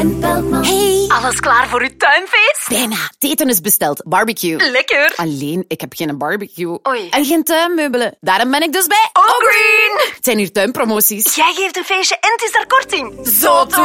Hey, Alles klaar voor uw tuinfeest? bijna. Het eten is besteld. Barbecue. Lekker. Alleen, ik heb geen barbecue. Oei. En geen tuinmeubelen. Daarom ben ik dus bij Allgreen. Het zijn hier tuinpromoties. Jij geeft een feestje en het is daar korting. Zo